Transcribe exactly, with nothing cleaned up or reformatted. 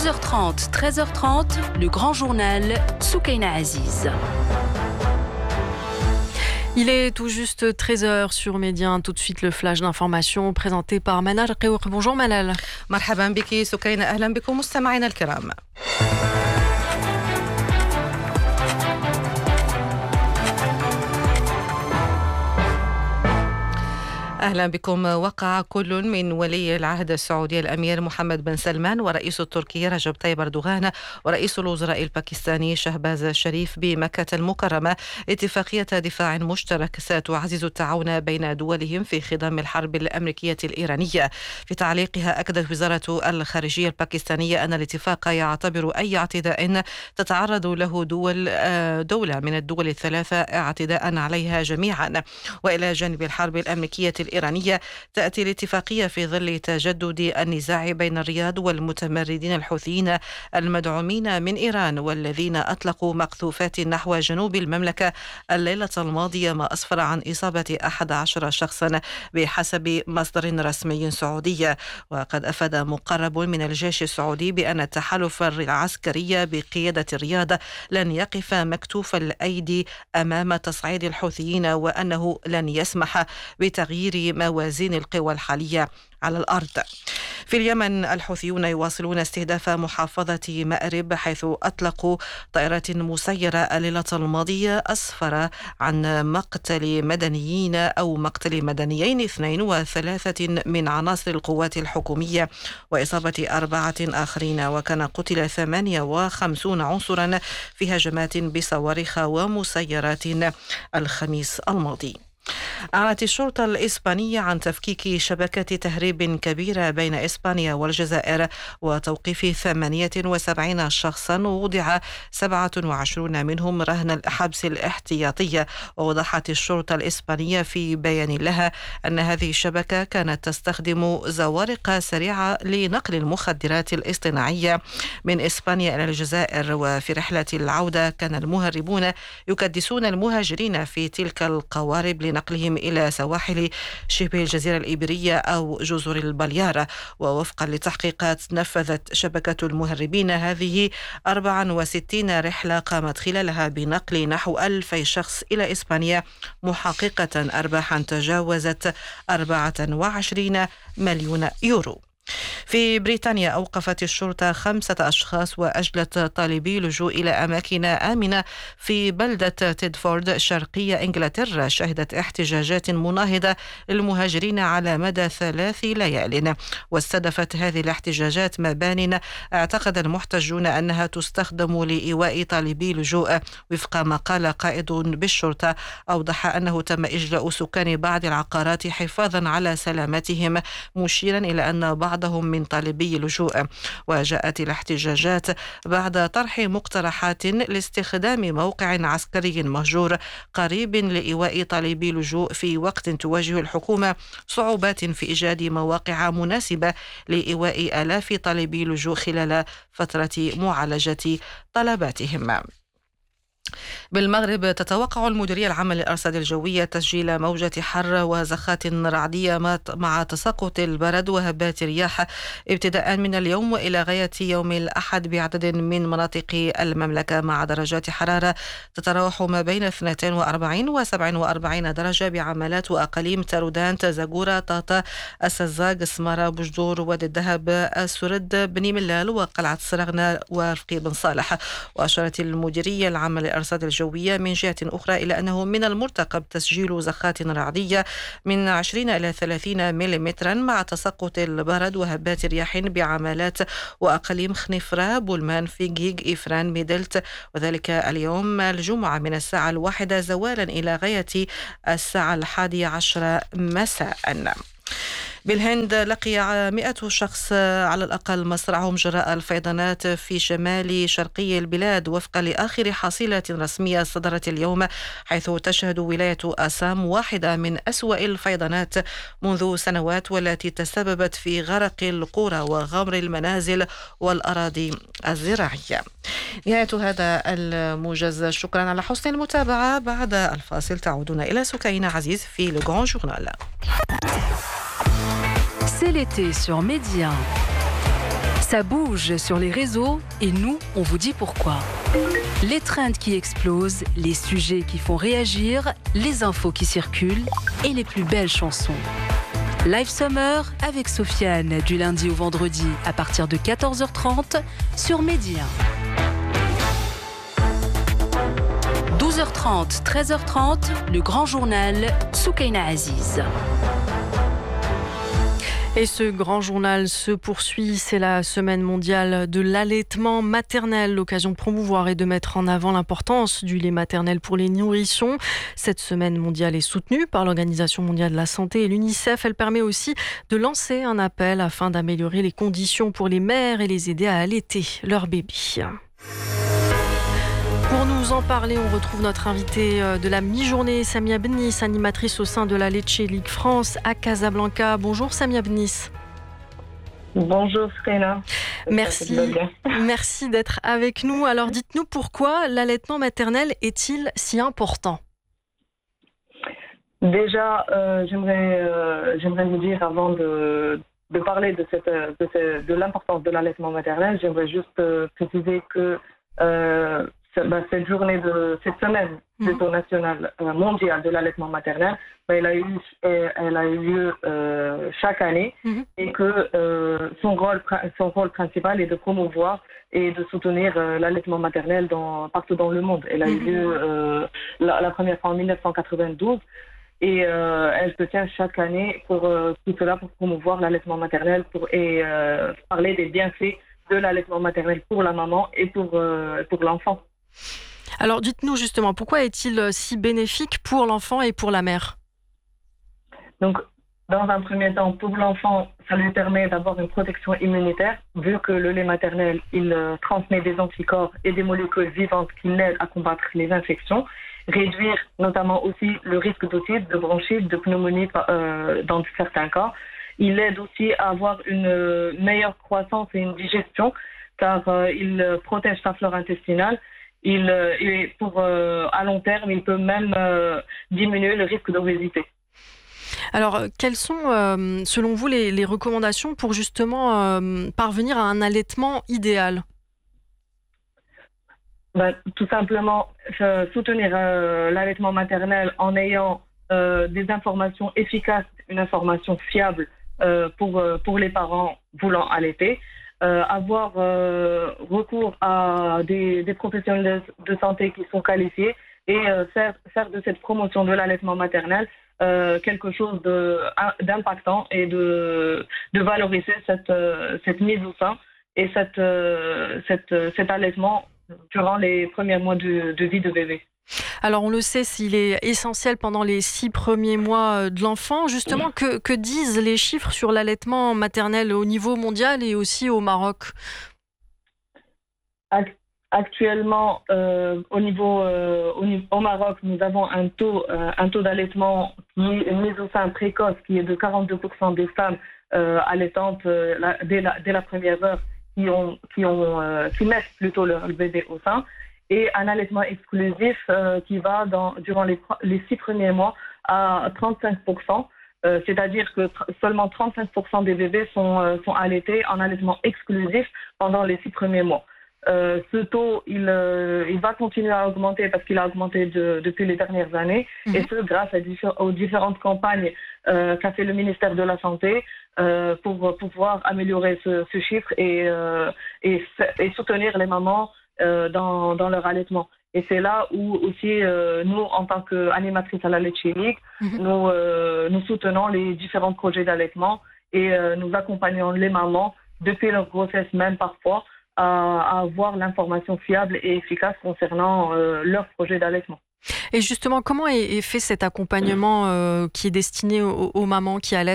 douze heures trente, treize heures trente, le grand journal Soukaina Aziz. Il est tout juste treize heures sur Média. Tout de suite le flash d'information présenté par Manal Reqeouq. Bonjour Manal. مرحبا بك سكينة، أهلا بكم مستمعينا الكرام. أهلا بكم. وقع كل من ولي العهد السعودي الأمير محمد بن سلمان ورئيس التركي رجب طيب أردوغان ورئيس الوزراء الباكستاني شهباز الشريف بمكة المكرمة اتفاقية دفاع مشترك ستعزز التعاون بين دولهم في خضم الحرب الأمريكية الإيرانية. في تعليقها أكدت وزارة الخارجية الباكستانية أن الاتفاق يعتبر أي اعتداء تتعرض له دول دولة من الدول الثلاثة اعتداء عليها جميعا. وإلى جانب الحرب الأمريكية الإيرانية تأتي الاتفاقية في ظل تجدد النزاع بين الرياض والمتمردين الحوثيين المدعومين من إيران والذين أطلقوا مقذوفات نحو جنوب المملكة الليلة الماضية، ما أسفر عن إصابة أحد عشر شخصا بحسب مصدر رسمي سعودي. وقد أفاد مقرب من الجيش السعودي بأن التحالف العسكري بقيادة الرياض لن يقف مكتوف الأيدي أمام تصعيد الحوثيين، وأنه لن يسمح بتغيير موازين القوى الحالية على الأرض. في اليمن الحوثيون يواصلون استهداف محافظة مأرب حيث أطلقوا طائرات مسيرة الليلة الماضية أسفر عن مقتل مدنيين أو مقتل مدنيين اثنين وثلاثة من عناصر القوات الحكومية وإصابة أربعة آخرين، وكان قتل ثمانية وخمسين عنصرا في هجمات بصواريخ ومسيرات الخميس الماضي. أعلنت الشرطة الإسبانية عن تفكيك شبكة تهريب كبيرة بين إسبانيا والجزائر وتوقيف ثمانية وسبعين شخصا، ووضع سبعة وعشرين منهم رهن الحبس الاحتياطي. ووضحت الشرطة الإسبانية في بيان لها أن هذه الشبكة كانت تستخدم زوارق سريعة لنقل المخدرات الاصطناعية من إسبانيا إلى الجزائر، وفي رحلة العودة كان المهربون يكدسون المهاجرين في تلك القوارب نقلهم إلى سواحل شبه الجزيرة الإيبيرية أو جزر البليارة. ووفقا لتحقيقات نفذت شبكة المهربين هذه أربعة وستين رحلة قامت خلالها بنقل نحو ألف شخص إلى إسبانيا، محققة أرباحا تجاوزت أربعة وعشرين مليون يورو. في بريطانيا أوقفت الشرطة خمسة أشخاص وأجلت طالبي لجوء إلى أماكن آمنة في بلدة تيدفورد شرقية إنجلترا شهدت احتجاجات مناهضة للمهاجرين على مدى ثلاث ليال. واستهدفت هذه الاحتجاجات مبان اعتقد المحتجون أنها تستخدم لإيواء طالبي لجوء. وفق ما قال قائد بالشرطة أوضح أنه تم إجلاء سكان بعض العقارات حفاظا على سلامتهم، مشيرا إلى أن بعض بعضهم من طالبي لجوء. وجاءت الاحتجاجات بعد طرح مقترحات لاستخدام موقع عسكري مهجور قريب لإيواء طالبي لجوء في وقت تواجه الحكومة صعوبات في إيجاد مواقع مناسبة لإيواء آلاف طالبي لجوء خلال فترة معالجة طلباتهم. بالمغرب تتوقع المديرية العامة للأرصاد الجوية تسجيل موجة حر وزخات رعدية مع تساقط البرد وهبات الرياح ابتداء من اليوم وإلى غاية يوم الأحد بعدد من مناطق المملكة، مع درجات حرارة تتراوح ما بين اثنتين وأربعين وسبعة وأربعين درجة بعملات وأقاليم تارودان، تزاغورة، طاطا، السزاق، سمارة، بجدور، وادي الذهب، السرد، بني ملال وقلعة سرغنة ورفقي بن صالح. وأشارت المديرية العامة للأرصاد الجوية من جهة أخرى إلى أنه من المرتقب تسجيل زخات رعدية من عشرين إلى ثلاثين مليمترا مع تساقط البرد وهبات رياح بعملات وأقاليم خنفرة، بولمان، فيجيج، إفران، ميدلت، وذلك اليوم الجمعة من الساعة الواحدة زوالا إلى غاية الساعة الحادية عشر مساء. بالهند لقي مئة شخص على الأقل مصرعهم جراء الفيضانات في شمال شرقي البلاد وفقا لآخر حصيلة رسمية صدرت اليوم، حيث تشهد ولاية آسام واحدة من أسوأ الفيضانات منذ سنوات والتي تسببت في غرق القرى وغمر المنازل والأراضي الزراعية. نهاية هذا الموجز، شكرا على حسن المتابعة. بعد الفاصل تعودون إلى سكينة عزيز في Le Grand Journal. C'est l'été sur Média. Ça bouge sur les réseaux et nous, on vous dit pourquoi. Les trends qui explosent, les sujets qui font réagir, les infos qui circulent et les plus belles chansons. Live Summer avec Sofiane du lundi au vendredi à partir de quatorze heures trente sur Média. douze heures trente, treize heures trente, le grand journal Soukaina Aziz. Et ce grand journal se poursuit, c'est la semaine mondiale de l'allaitement maternel, l'occasion de promouvoir et de mettre en avant l'importance du lait maternel pour les nourrissons. Cette semaine mondiale est soutenue par l'Organisation mondiale de la santé et l'UNICEF. Elle permet aussi de lancer un appel afin d'améliorer les conditions pour les mères et les aider à allaiter leur bébé. Pour nous en parler, on retrouve notre invitée de la mi-journée, Samia Bennis, animatrice au sein de la Leche League France à Casablanca. Bonjour Samia Bennis. Bonjour Soukaina. Merci, merci d'être avec nous. Alors dites-nous pourquoi l'allaitement maternel est-il si important ? Déjà, euh, j'aimerais, euh, j'aimerais vous dire avant de, de parler de, cette, de, cette, de l'importance de l'allaitement maternel, j'aimerais juste euh, préciser que euh, cette journée de cette semaine plutôt nationale euh, mondiale de l'allaitement maternel, ben, elle a eu elle a eu lieu euh, chaque année mm-hmm. et que euh, son rôle son rôle principal est de promouvoir et de soutenir euh, l'allaitement maternel dans partout dans le monde. Elle a mm-hmm. eu lieu euh, la, la première fois en dix-neuf cent quatre-vingt-douze et euh, elle se tient chaque année pour euh, tout cela pour promouvoir l'allaitement maternel pour et euh, parler des bienfaits de l'allaitement maternel pour la maman et pour euh, pour l'enfant. Alors dites-nous justement, pourquoi est-il si bénéfique pour l'enfant et pour la mère ? Donc, dans un premier temps, pour l'enfant, ça lui permet d'avoir une protection immunitaire, vu que le lait maternel, il euh, transmet des anticorps et des molécules vivantes qui l'aident à combattre les infections, réduire notamment aussi le risque d'otite, de bronchite, de pneumonie euh, dans certains cas. Il aide aussi à avoir une euh, meilleure croissance et une digestion, car euh, il protège sa flore intestinale. Il, euh, et pour, euh, à long terme, il peut même euh, diminuer le risque d'obésité. Alors, quelles sont, euh, selon vous, les, les recommandations pour justement euh, parvenir à un allaitement idéal ? Ben, tout simplement, euh, soutenir euh, l'allaitement maternel en ayant euh, des informations efficaces, une information fiable euh, pour, euh, pour les parents voulant allaiter. Euh, avoir euh, recours à des, des professionnels de, de santé qui sont qualifiés et euh, faire, faire de cette promotion de l'allaitement maternel euh, quelque chose de, d'impactant et de, de valoriser cette, euh, cette mise au sein et cette, euh, cette, cet allaitement durant les premiers mois de, de vie de bébé. Alors on le sait, s'il est essentiel pendant les six premiers mois de l'enfant. Justement, oui. que, que disent les chiffres sur l'allaitement maternel au niveau mondial et aussi au Maroc ? Actuellement, euh, au niveau euh, au, au Maroc, nous avons un taux, euh, un taux d'allaitement qui est mise au sein précoce qui est de quarante-deux pour cent des femmes euh, allaitantes euh, la, dès, la, dès la première heure qui, ont, qui, ont, euh, qui mettent plutôt leur bébé au sein. Et un allaitement exclusif euh, qui va dans, durant les, les six premiers mois à trente-cinq pour cent. Euh, c'est-à-dire que tr- seulement trente-cinq pour cent des bébés sont, euh, sont allaités en allaitement exclusif pendant les six premiers mois. Euh, ce taux, il, euh, il va continuer à augmenter parce qu'il a augmenté de, depuis les dernières années, mmh. et ce, grâce à diffé- aux différentes campagnes euh, qu'a fait le ministère de la Santé euh, pour pouvoir améliorer ce, ce chiffre et, euh, et, et soutenir les mamans Euh, dans, dans leur allaitement. Et c'est là où aussi, euh, nous, en tant qu'animatrice à la Leche League, mm-hmm. nous, euh, nous soutenons les différents projets d'allaitement et euh, nous accompagnons les mamans depuis leur grossesse même parfois à, à avoir l'information fiable et efficace concernant euh, leur projet d'allaitement. Et justement, comment est, est fait cet accompagnement euh, qui est destiné aux, aux mamans qui allaitent ?